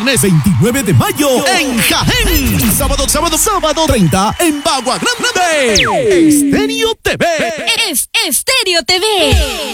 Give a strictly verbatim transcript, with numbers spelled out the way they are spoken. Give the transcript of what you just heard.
Viernes veintinueve de mayo en Jaén. Y sábado, sábado, sábado treinta en Bagua Grande. Estéreo T V. Es Estéreo T V.